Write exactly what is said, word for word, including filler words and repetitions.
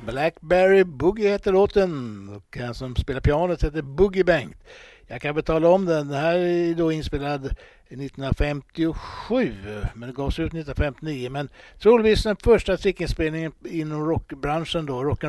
Blackberry Boogie heter låten och han som spelar pianot heter Boogie Bengt. Jag kan betala om den. Den här är då inspelad nittonhundrafemtiosju men det gavs ut nittonhundrafemtionio. Men troligtvis den första trickinspelningen inom rockbranschen då. Rock